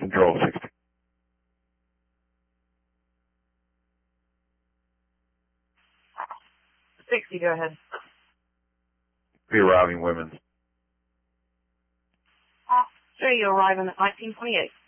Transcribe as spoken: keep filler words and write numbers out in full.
Control sixty. sixty, go ahead. Be arriving women. Three, you're arriving at nineteen twenty-eight.